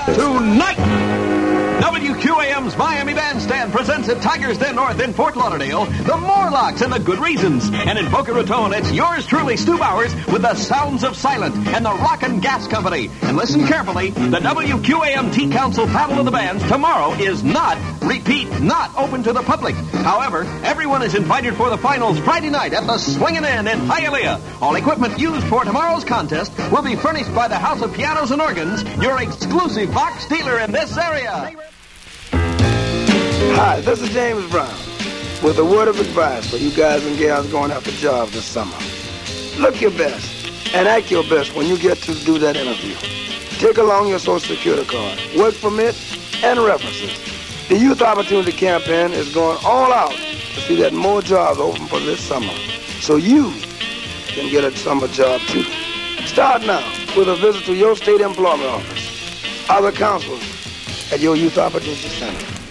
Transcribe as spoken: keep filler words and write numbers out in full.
Tonight, W Q A M's Miami Bandstand presents at Tiger's Den North in Fort Lauderdale the Morlocks and the Good Reasons. And in Boca Raton, it's yours truly, Stu Bowers, with the Sounds of Silent and the Rockin' Gas Company. And listen carefully, the W Q A M T-Council Battle of the Bands tomorrow is not, repeat, not open to the public. However, everyone is invited for the finals Friday night at the Swingin' Inn in Hialeah. All equipment used for tomorrow's contest will be furnished by the House of Pianos and Organs, your exclusive box dealer in this area. Hi, this is James Brown with a word of advice for you guys and gals going after jobs this summer. Look your best and act your best when you get to do that interview. Take along your Social Security card, work permit, and references. The Youth Opportunity Campaign is going all out to see that more jobs open for this summer, so you can get a summer job too. Start now with a visit to your state employment office, other counselors at your Youth Opportunity Center.